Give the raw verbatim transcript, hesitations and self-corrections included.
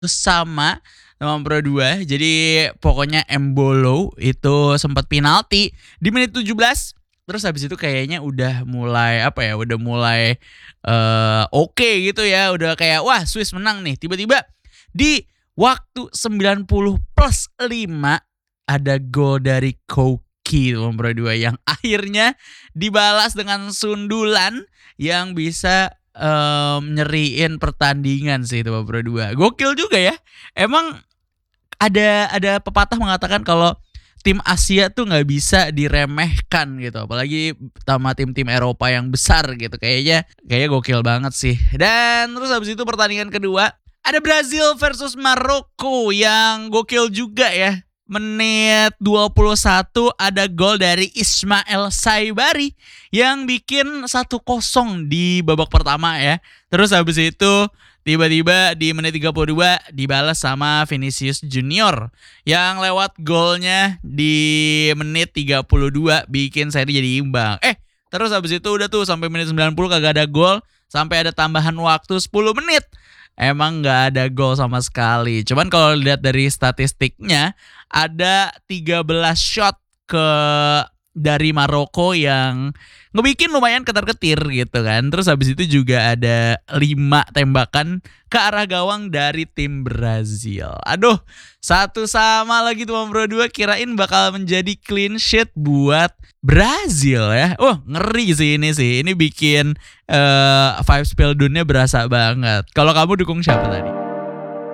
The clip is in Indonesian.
Sama, sama Pro dua. Jadi pokoknya Embolo itu sempat penalti di menit tujuh belas. Terus habis itu kayaknya udah mulai apa ya, udah mulai eee, oke gitu ya, udah kayak wah Swiss menang nih. Tiba-tiba di waktu sembilan puluh plus lima ada gol dari Koki sama Pro dua yang akhirnya dibalas dengan sundulan yang bisa Mmm, nyeriin pertandingan sih itu sama Pro dua. Gokil juga ya. Emang ada ada pepatah mengatakan kalau tim Asia tuh nggak bisa diremehkan gitu, apalagi sama tim-tim Eropa yang besar gitu. Kayaknya kayaknya gokil banget sih. Dan terus habis itu pertandingan kedua ada Brazil versus Maroko yang gokil juga ya. Menit dua puluh satu ada gol dari Ismail Saibari yang bikin satu kosong di babak pertama ya. Terus habis itu tiba-tiba di menit tiga puluh dua dibalas sama Vinicius Junior yang lewat golnya di menit tiga puluh dua bikin seri jadi imbang. Eh, terus habis itu udah tuh sampai menit sembilan puluh kagak ada gol, sampai ada tambahan waktu sepuluh menit. Emang nggak ada gol sama sekali. Cuman kalau lihat dari statistiknya ada tiga belas shot ke dari Maroko yang ngebikin lumayan ketar-ketir gitu kan. Terus habis itu juga ada lima tembakan ke arah gawang dari tim Brazil. Aduh, satu sama lagi tuh Bro dua, kirain bakal menjadi clean sheet buat Brazil ya. Wah, ngeri sih ini sih. Ini bikin uh, vibes Pildunnya berasa banget. Kalau kamu dukung siapa tadi?